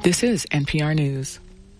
This is NPR News.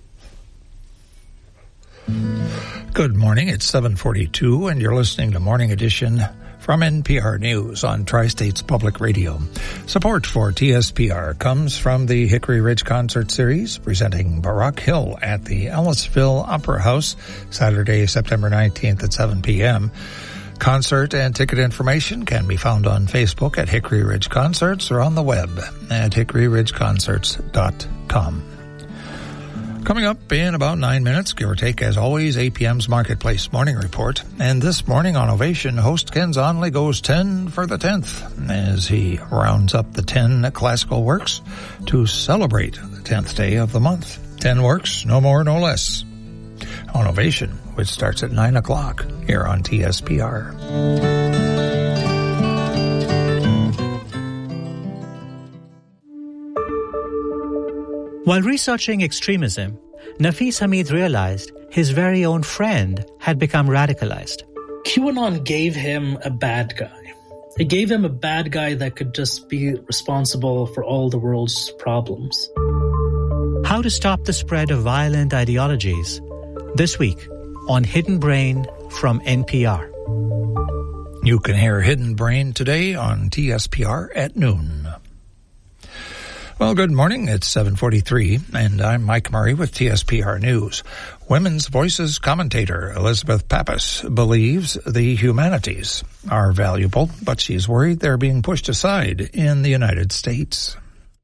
Good morning. It's 7:42, and you're listening to Morning Edition from NPR News on Tri-States Public Radio. Support for TSPR comes from the Hickory Ridge Concert Series, presenting Barak Hill at the Ellisville Opera House, Saturday, September 19th at 7 p.m. Concert and ticket information can be found on Facebook at Hickory Ridge Concerts or on the web at hickoryridgeconcerts.com. Coming up in about 9 minutes, give or take, as always, APM's Marketplace Morning Report. And this morning on Ovation, host Ken Zonley goes 10 for the 10th as he rounds up the 10 classical works to celebrate the 10th day of the month. 10 works, no more, no less. On Ovation, which starts at 9 o'clock here on TSPR. While researching extremism, Nafis Hamid realized his very own friend had become radicalized. QAnon gave him a bad guy. It gave him a bad guy that could just be responsible for all the world's problems. How to stop the spread of violent ideologies. This week on Hidden Brain from NPR. You can hear Hidden Brain today on TSPR at noon. Well, good morning. It's 7:43, and I'm Mike Murray with TSPR News. Women's Voices commentator Elizabeth Pappas believes the humanities are valuable, but she's worried they're being pushed aside in the United States.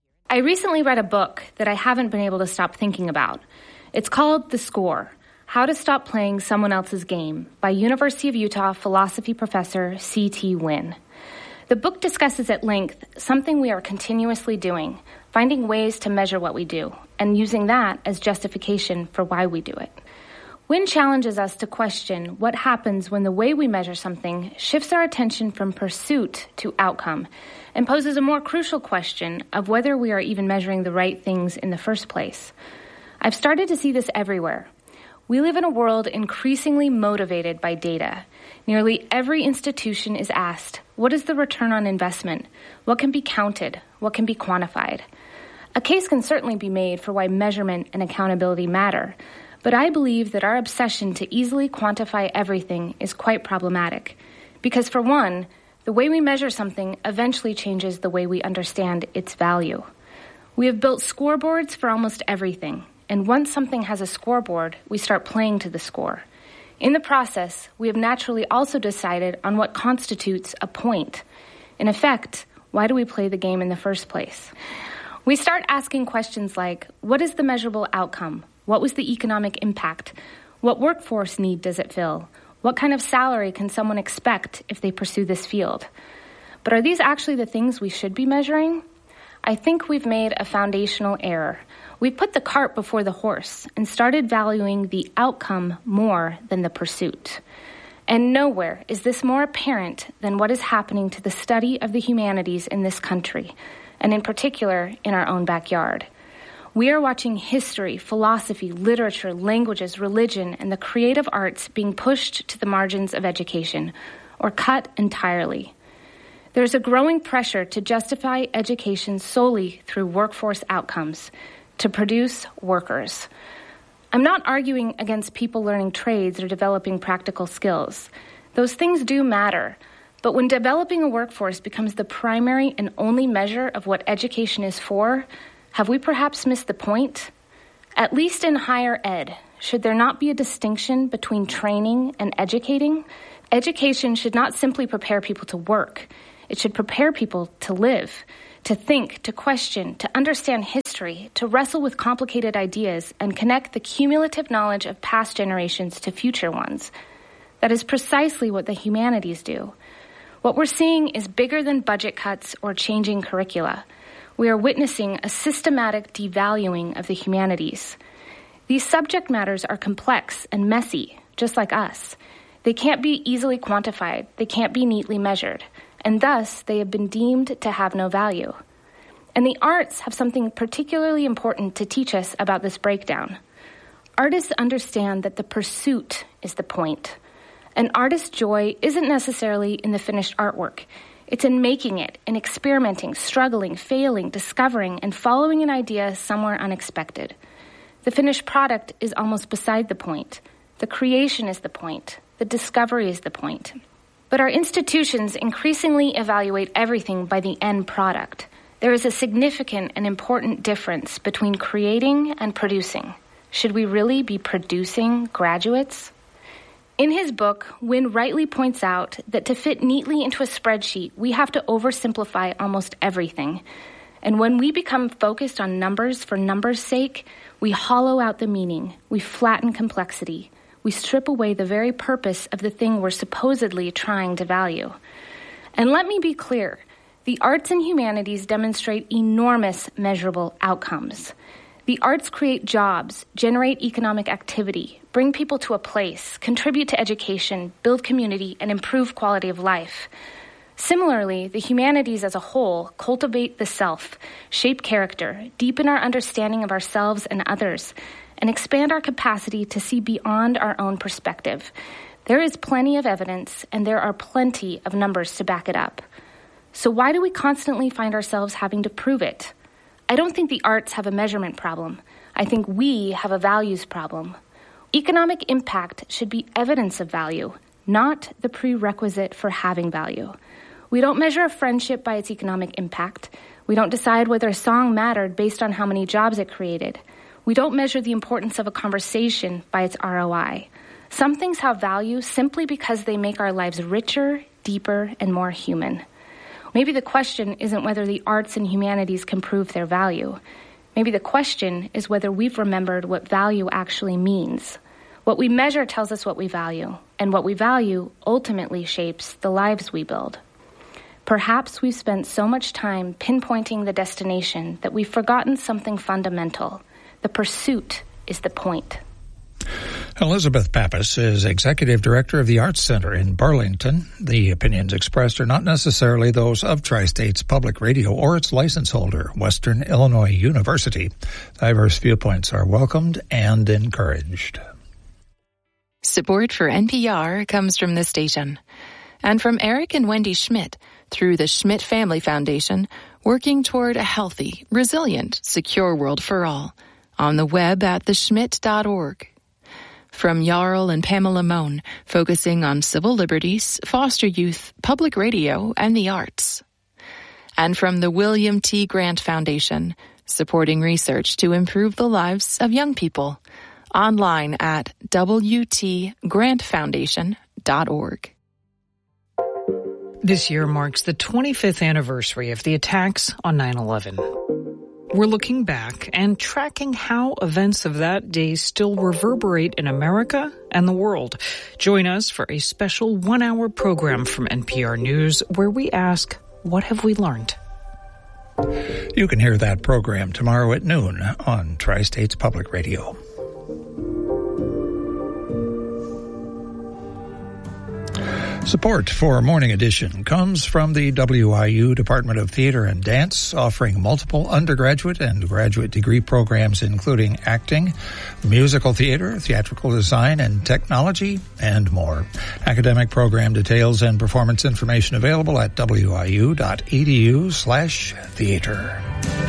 I recently read a book that I haven't been able to stop thinking about. It's called The Score: How to Stop Playing Someone Else's Game by University of Utah philosophy professor C.T. Wynn. The book discusses at length something we are continuously doing, finding ways to measure what we do, and using that as justification for why we do it. Wynn challenges us to question what happens when the way we measure something shifts our attention from pursuit to outcome, and poses a more crucial question of whether we are even measuring the right things in the first place. I've started to see this everywhere. We live in a world increasingly motivated by data. Nearly every institution is asked, what is the return on investment? What can be counted? What can be quantified? A case can certainly be made for why measurement and accountability matter, but I believe that our obsession to easily quantify everything is quite problematic. Because for one, the way we measure something eventually changes the way we understand its value. We have built scoreboards for almost everything. And once something has a scoreboard, we start playing to the score. In the process, we have naturally also decided on what constitutes a point. In effect, why do we play the game in the first place? We start asking questions like, what is the measurable outcome? What was the economic impact? What workforce need does it fill? What kind of salary can someone expect if they pursue this field? But are these actually the things we should be measuring? I think we've made a foundational error. We put the cart before the horse and started valuing the outcome more than the pursuit. And nowhere is this more apparent than what is happening to the study of the humanities in this country, and in particular in our own backyard. We are watching history, philosophy, literature, languages, religion, and the creative arts being pushed to the margins of education, or cut entirely. There is a growing pressure to justify education solely through workforce outcomes, to produce workers. I'm not arguing against people learning trades or developing practical skills. Those things do matter. But when developing a workforce becomes the primary and only measure of what education is for, have we perhaps missed the point? At least in higher ed, should there not be a distinction between training and educating? Education should not simply prepare people to work. It should prepare people to live, to think, to question, to understand history, to wrestle with complicated ideas, and connect the cumulative knowledge of past generations to future ones. That is precisely what the humanities do. What we're seeing is bigger than budget cuts or changing curricula. We are witnessing a systematic devaluing of the humanities. These subject matters are complex and messy, just like us. They can't be easily quantified. They can't be neatly measured. And thus, they have been deemed to have no value. And the arts have something particularly important to teach us about this breakdown. Artists understand that the pursuit is the point. An artist's joy isn't necessarily in the finished artwork. It's in making it, in experimenting, struggling, failing, discovering, and following an idea somewhere unexpected. The finished product is almost beside the point. The creation is the point. The discovery is the point. But our institutions increasingly evaluate everything by the end product. There is a significant and important difference between creating and producing. Should we really be producing graduates? In his book, Wynne rightly points out that to fit neatly into a spreadsheet, we have to oversimplify almost everything. And when we become focused on numbers for numbers' sake, we hollow out the meaning, we flatten complexity, we strip away the very purpose of the thing we're supposedly trying to value. And let me be clear, the arts and humanities demonstrate enormous measurable outcomes. The arts create jobs, generate economic activity, bring people to a place, contribute to education, build community, and improve quality of life. Similarly, the humanities as a whole cultivate the self, shape character, deepen our understanding of ourselves and others, and expand our capacity to see beyond our own perspective. There is plenty of evidence, and there are plenty of numbers to back it up. So why do we constantly find ourselves having to prove it? I don't think the arts have a measurement problem. I think we have a values problem. Economic impact should be evidence of value, not the prerequisite for having value. We don't measure a friendship by its economic impact. We don't decide whether a song mattered based on how many jobs it created. We don't measure the importance of a conversation by its ROI. Some things have value simply because they make our lives richer, deeper, and more human. Maybe the question isn't whether the arts and humanities can prove their value. Maybe the question is whether we've remembered what value actually means. What we measure tells us what we value, and what we value ultimately shapes the lives we build. Perhaps we've spent so much time pinpointing the destination that we've forgotten something fundamental. The pursuit is the point. Elizabeth Pappas is Executive Director of the Arts Center in Burlington. The opinions expressed are not necessarily those of Tri-States Public Radio or its license holder, Western Illinois University. Diverse viewpoints are welcomed and encouraged. Support for NPR comes from this station and from Eric and Wendy Schmidt through the Schmidt Family Foundation, working toward a healthy, resilient, secure world for all. On the web at theschmidt.org. From Jarl and Pamela Mohn, focusing on civil liberties, foster youth, public radio, and the arts. And from the William T. Grant Foundation, supporting research to improve the lives of young people. Online at wtgrantfoundation.org. This year marks the 25th anniversary of the attacks on 9/11. We're looking back and tracking how events of that day still reverberate in America and the world. Join us for a special 1-hour program from NPR News where we ask, what have we learned? You can hear that program tomorrow at noon on Tri-States Public Radio. Support for Morning Edition comes from the WIU Department of Theater and Dance, offering multiple undergraduate and graduate degree programs including acting, musical theater, theatrical design, and technology, and more. Academic program details and performance information available at wiu.edu/theater.